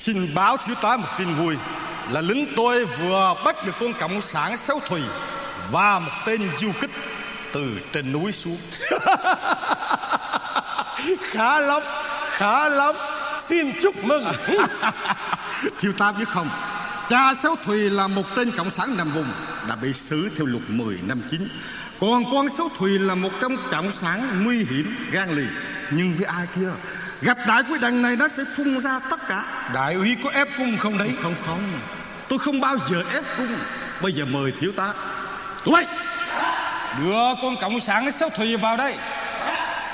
Xin báo thiếu tá một tin vui là lính tôi vừa bắt được con cộng sản Sáu Thùy và một tên du kích từ trên núi xuống. Khá lắm, xin chúc mừng. Thiếu tá biết không, cha Sáu Thùy là một tên cộng sản nằm vùng, đã bị xử theo luật 10/59. Còn con Sáu Thùy là một trong cộng sản nguy hiểm gan lì. Nhưng với ai kia gặp đại quý đằng này nó sẽ phun ra tất cả. Đại úy có ép cung không đấy? Không, tôi không bao giờ ép cung. Bây giờ mời thiếu tá. Tụi bay đưa con cộng sản Sáu Thùy vào đây.